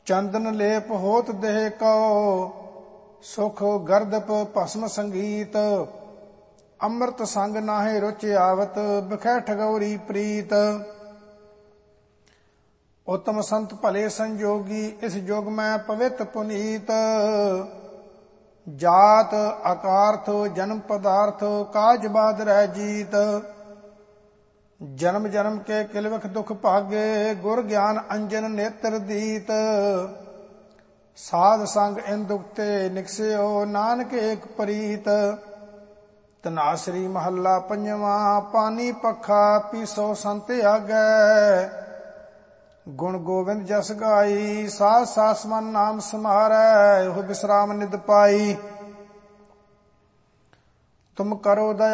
ਚੰਦਨ ਲੇਪ ਹੋਤ ਦੇਹ ਕਉ, ਸੁਖ ਗਰਦਪ ਭਸਮ ਸੰਗੀਤ। ਅੰਮ੍ਰਿਤ ਸੰਗ ਨਾਹਿ ਰੁਚ ਆਵਤ, ਬਿਖੈ ਠਗੌਰੀ ਪ੍ਰੀਤ। ਉਤਮ ਸੰਤ ਭਲੇ ਸੰਜੋਗੀ, ਇਸ ਜੁਗ ਮੈਂ ਪਵਿੱਤ ਪੁਨੀਤ। ਜਾਤ ਅਕਾਰਥ ਜਨਮ ਪਦਾਰਥ, ਕਾਜ ਬਾਦ ਰਹਿ ਜੀਤ। ਜਨਮ ਜਨਮ ਕੇ ਕਿਲਵਖ ਦੁਖ ਭਾਗੇ, ਗੁਰ ਗਿਆਨ ਅੰਜਨ ਨੇਤਰ ਦੀਤ। ਸਾਧ ਸੰਗ ਇਨ ਦੁਖ ਤੇ ਨਿਕਸਿਓ, ਨਾਨਕ ਏਕ ਪ੍ਰੀਤ। ਧਨਾਸਰੀ ਮਹੱਲਾ ਪੰਜਵਾਂ, ਪਾਨੀ ਪੱਖਾ ਪੀਸੋ ਸੰਤ ਆਗੈ। ਗੁਣ ਗੋਬਿੰਦ ਜਸ ਗਾਈ, ਸਾਧ ਸਾਸ ਮਨ ਨਾਮ ਸਮਾਰੈ। ਉਹ ਬਿਸਰਾਮ ਨਿਦ ਪਾਈ। ਤੁਮ ਕਰੋ ਦਇਆ